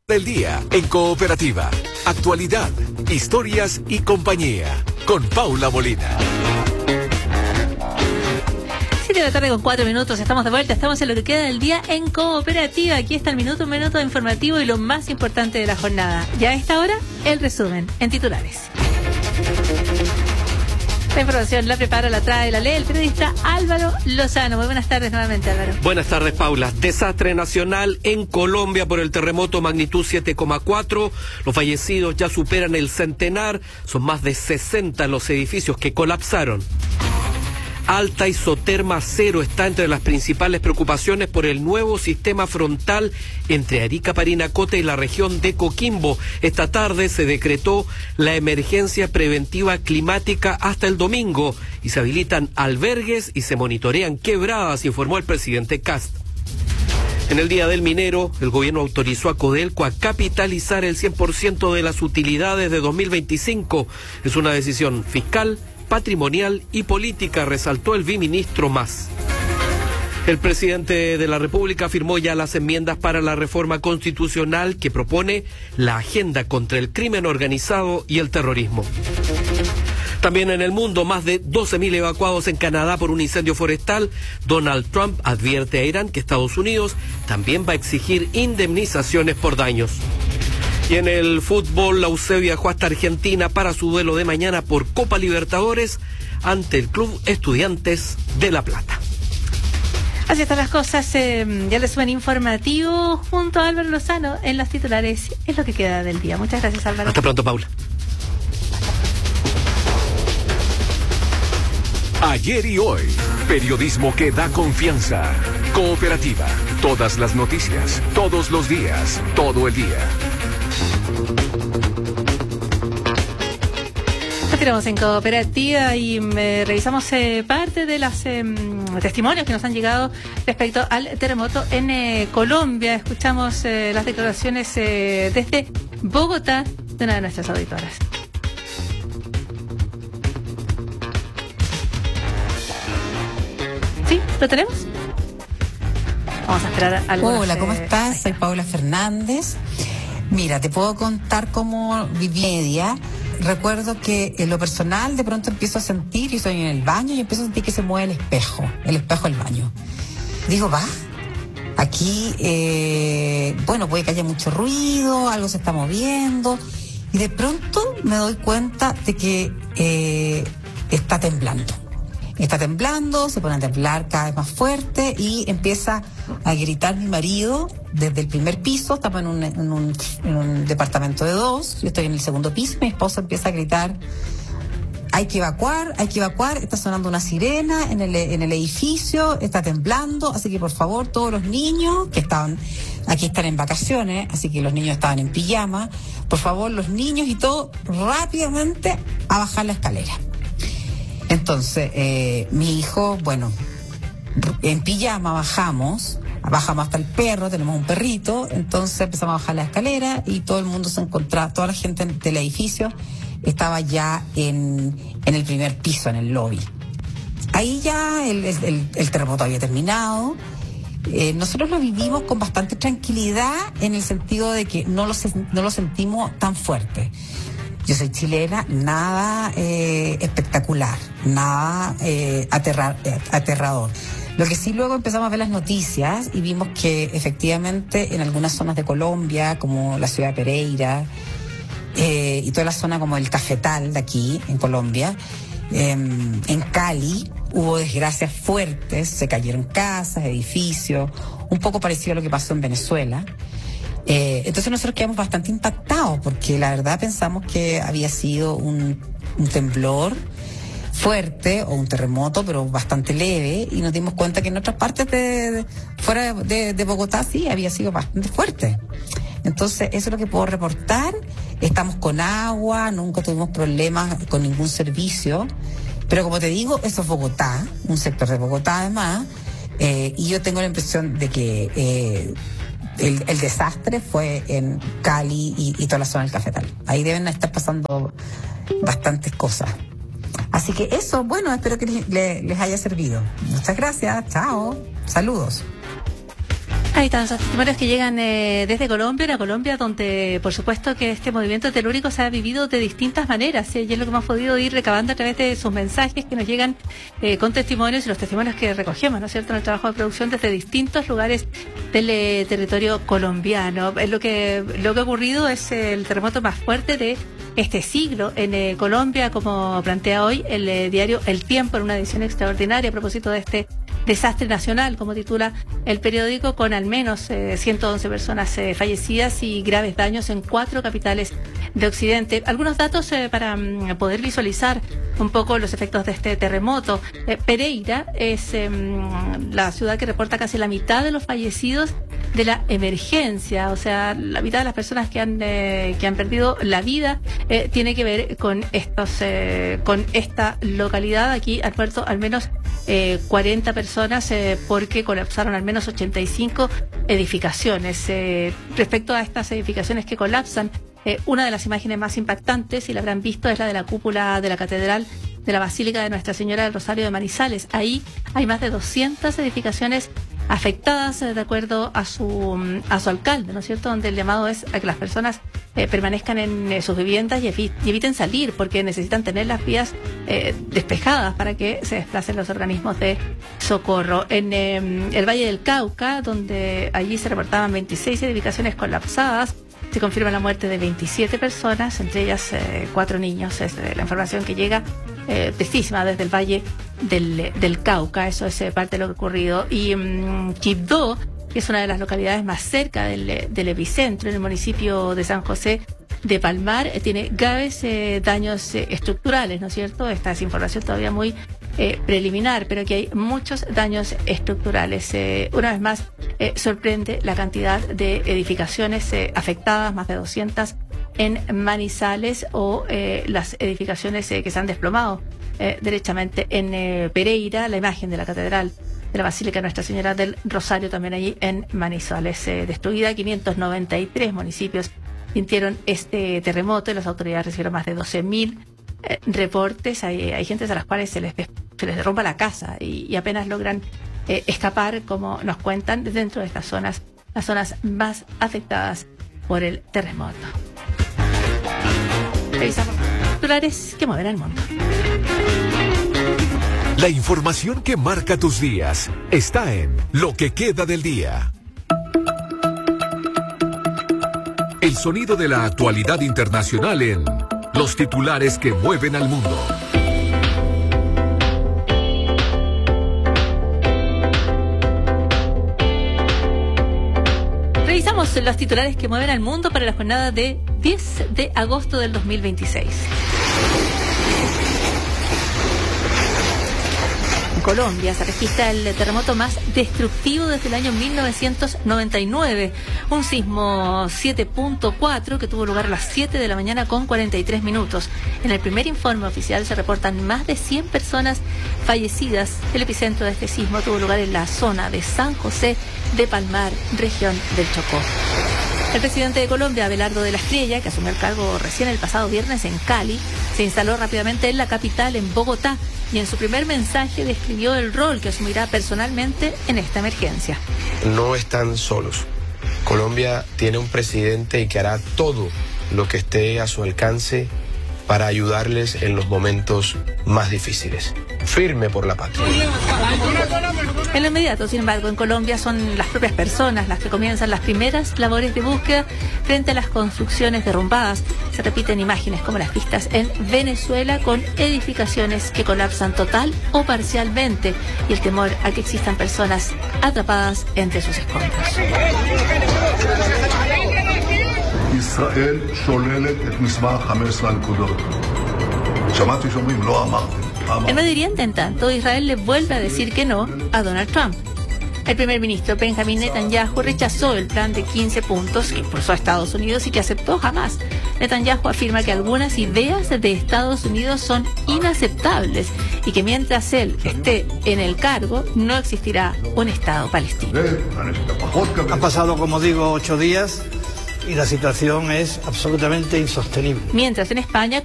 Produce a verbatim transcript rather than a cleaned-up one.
del día en Cooperativa. Actualidad, historias y compañía. Con Paula Molina. siete de la tarde con cuatro minutos, estamos de vuelta, estamos en lo que queda del día en Cooperativa. Aquí está el minuto, un minuto informativo y lo más importante de la jornada. Ya a esta hora, el resumen en titulares. La información la prepara, la trae, la lee el periodista Álvaro Lozano. Muy buenas tardes nuevamente, Álvaro. Buenas tardes, Paula. Desastre nacional en Colombia por el terremoto magnitud siete coma cuatro. Los fallecidos ya superan el centenar. Son más de sesenta los edificios que colapsaron. Alta isoterma cero está entre las principales preocupaciones por el nuevo sistema frontal entre Arica, Parinacota y la región de Coquimbo. Esta tarde se decretó la emergencia preventiva climática hasta el domingo y se habilitan albergues y se monitorean quebradas, informó el presidente Kast. En el Día del Minero, el gobierno autorizó a Codelco a capitalizar el cien por ciento de las utilidades de dos mil veinticinco. Es una decisión fiscal, patrimonial y política, resaltó el viceministro Mas. El presidente de la República firmó ya las enmiendas para la reforma constitucional que propone la agenda contra el crimen organizado y el terrorismo. También en el mundo, más de doce mil evacuados en Canadá por un incendio forestal. Donald Trump advierte a Irán que Estados Unidos también va a exigir indemnizaciones por daños. Y en el fútbol, la U C E viajó hasta Argentina para su duelo de mañana por Copa Libertadores ante el Club Estudiantes de La Plata. Así están las cosas, eh, ya el resumen informativo junto a Álvaro Lozano en las titulares. Es lo que queda del día. Muchas gracias, Álvaro. Hasta pronto, Paula. Ayer y hoy, periodismo que da confianza. Cooperativa, todas las noticias, todos los días, todo el día. Continuamos en Cooperativa y eh, revisamos eh, parte de los eh, testimonios que nos han llegado respecto al terremoto en eh, Colombia. Escuchamos eh, las declaraciones eh, desde Bogotá de una de nuestras auditoras. ¿Sí? ¿Lo tenemos? Vamos a esperar a algunos. Hola, ¿cómo estás? Soy Paula Fernández. Mira, te puedo contar cómo viví media. Recuerdo que en lo personal de pronto empiezo a sentir, y estoy en el baño y empiezo a sentir que se mueve el espejo, el espejo del baño. Digo, va, aquí, eh, bueno, puede que haya mucho ruido, algo se está moviendo, y de pronto me doy cuenta de que eh, está temblando. Está temblando, se pone a temblar cada vez más fuerte y empieza a gritar mi marido desde el primer piso. Estamos en un, en un, en un departamento de dos, yo estoy en el segundo piso, mi esposo empieza a gritar, hay que evacuar, hay que evacuar, está sonando una sirena en el, en el edificio, está temblando, así que por favor todos los niños que estaban, aquí están en vacaciones, así que los niños estaban en pijama, por favor los niños y todo rápidamente a bajar la escalera. Entonces, eh, mi hijo, bueno, en pijama bajamos, bajamos hasta el perro, tenemos un perrito, entonces empezamos a bajar la escalera y todo el mundo se encontraba, toda la gente del edificio estaba ya en, en el primer piso, en el lobby. Ahí ya el, el, el terremoto había terminado. Eh, nosotros lo vivimos con bastante tranquilidad en el sentido de que no lo, no lo sentimos tan fuerte. Yo soy chilena, nada eh, espectacular, nada eh, aterra, eh, aterrador. Lo que sí luego empezamos a ver las noticias y vimos que efectivamente en algunas zonas de Colombia, como la ciudad de Pereira, eh, y toda la zona como el Cafetal de aquí, en Colombia, eh, en Cali, hubo desgracias fuertes, se cayeron casas, edificios, un poco parecido a lo que pasó en Venezuela. Eh, entonces nosotros quedamos bastante impactados porque la verdad pensamos que había sido un, un temblor fuerte o un terremoto pero bastante leve y nos dimos cuenta que en otras partes de, de fuera de, de Bogotá sí había sido bastante fuerte. Entonces eso es lo que puedo reportar. Estamos con agua, nunca tuvimos problemas con ningún servicio, pero como te digo, eso es Bogotá, un sector de Bogotá además, eh, y yo tengo la impresión de que eh, El, el desastre fue en Cali y, y toda la zona del Cafetal. Ahí deben estar pasando bastantes cosas. Así que eso, bueno, espero que les, les haya servido. Muchas gracias, chao, saludos. Ahí están los testimonios que llegan eh, desde Colombia, una Colombia donde por supuesto que este movimiento telúrico se ha vivido de distintas maneras, ¿sí? Y es lo que hemos podido ir recabando a través de sus mensajes que nos llegan eh, con testimonios y los testimonios que recogemos, ¿no es cierto?, en el trabajo de producción desde distintos lugares del eh, territorio colombiano. Eh, lo que lo que ha ocurrido es el terremoto más fuerte de este siglo en eh, Colombia, como plantea hoy el eh, diario El Tiempo en una edición extraordinaria a propósito de este desastre nacional, como titula el periódico, con al menos eh, ciento once personas eh, fallecidas y graves daños en cuatro capitales de Occidente. Algunos datos eh, para mm, poder visualizar un poco los efectos de este terremoto. Eh, Pereira es eh, la ciudad que reporta casi la mitad de los fallecidos de la emergencia, o sea, la mitad de las personas que han eh, que han perdido la vida eh, tiene que ver con estos eh, con esta localidad. Aquí han muerto al menos eh, cuarenta personas eh, porque colapsaron al menos ochenta y cinco edificaciones. Eh, respecto a estas edificaciones que colapsan, eh, una de las imágenes más impactantes, y la habrán visto, es la de la cúpula de la catedral de la Basílica de Nuestra Señora del Rosario de Manizales. Ahí hay más de doscientas edificaciones afectadas, de acuerdo a su a su alcalde, ¿no es cierto?, donde el llamado es a que las personas eh, permanezcan en eh, sus viviendas y, evi y eviten salir, porque necesitan tener las vías eh, despejadas para que se desplacen los organismos de socorro. En eh, el Valle del Cauca, donde allí se reportaban veintiséis edificaciones colapsadas, se confirma la muerte de veintisiete personas, entre ellas eh, cuatro niños. Es eh, la información que llega eh, tristísima desde el Valle del, del Cauca. Eso es eh, parte de lo que ha ocurrido. Y um, Quibdó, que es una de las localidades más cerca del, del epicentro, en el municipio de San José de Palmar, eh, tiene graves eh, daños eh, estructurales, ¿no es cierto? Esta es información todavía muy eh, preliminar, pero que hay muchos daños estructurales. Eh, una vez más, eh, sorprende la cantidad de edificaciones eh, afectadas, más de doscientas en Manizales, o eh, las edificaciones eh, que se han desplomado eh, derechamente en eh, Pereira, la imagen de la catedral de la Basílica de Nuestra Señora del Rosario también allí en Manizales, eh, destruida. quinientos noventa y tres municipios sintieron este terremoto y las autoridades recibieron más de doce mil eh, reportes. Hay, hay gentes a las cuales se les, se les derrumba la casa y, y apenas logran eh, escapar, como nos cuentan, dentro de estas zonas, las zonas más afectadas por el terremoto. Revisamos titulares que mueven el mundo. La información que marca tus días está en Lo que queda del día. El sonido de la actualidad internacional en Los titulares que mueven al mundo. Revisamos los titulares que mueven al mundo para la jornada de diez de agosto del dos mil veintiséis. En Colombia se registra el terremoto más destructivo desde el año mil novecientos noventa y nueve, un sismo siete punto cuatro que tuvo lugar a las siete de la mañana con cuarenta y tres minutos. En el primer informe oficial se reportan más de cien personas fallecidas. El epicentro de este sismo tuvo lugar en la zona de San José de Palmar, región del Chocó. El presidente de Colombia, Abelardo de la Espriella, que asumió el cargo recién el pasado viernes en Cali, se instaló rápidamente en la capital, en Bogotá, y en su primer mensaje describió el rol que asumirá personalmente en esta emergencia. No están solos. Colombia tiene un presidente y que hará todo lo que esté a su alcance para ayudarles en los momentos más difíciles. Firme por la patria. En lo inmediato, sin embargo, en Colombia son las propias personas las que comienzan las primeras labores de búsqueda frente a las construcciones derrumbadas. Se repiten imágenes como las vistas en Venezuela, con edificaciones que colapsan total o parcialmente, y el temor a que existan personas atrapadas entre sus escombros. ישראל שוללת את מספר חמש עשרה הנקודות. שמעתי שאומרים לא אמרתם. En Medio Oriente, en tanto, Israel le vuelve a decir que no a Donald Trump. El primer ministro Benjamin Netanyahu rechazó el plan de quince puntos que impulsó a Estados Unidos y que aceptó Hamás. Netanyahu afirma que algunas ideas de Estados Unidos son inaceptables y que mientras él esté en el cargo no existirá un Estado palestino. Han pasado, como digo, ocho días y la situación es absolutamente insostenible. Mientras en España